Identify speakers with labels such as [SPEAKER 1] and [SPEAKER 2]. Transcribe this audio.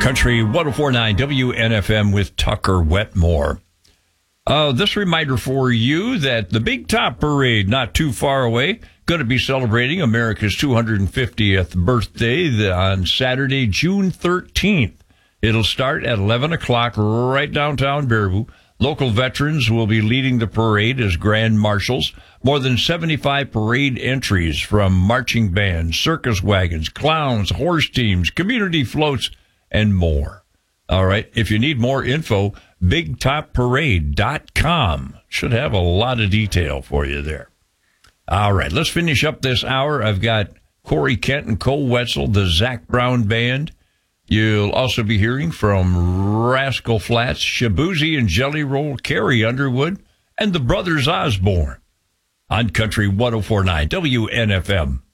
[SPEAKER 1] Country 104.9 WNFM with Tucker Wetmore. This reminder for you that the Big Top Parade, not too far away, going to be celebrating America's 250th birthday on Saturday, June 13th. It'll start at 11 o'clock right downtown Baraboo. Local veterans will be leading the parade as grand marshals. More than 75 parade entries from marching bands, circus wagons, clowns, horse teams, community floats, and more. All right. If you need more info, BigTopParade.com should have a lot of detail for you there. All right. Let's finish up this hour. I've got Corey Kent and Cole Wetzel, the Zac Brown Band. You'll also be hearing from Rascal Flatts, Shaboozey and Jelly Roll, Carrie Underwood, and the Brothers Osborne on Country 104.9 WNFM.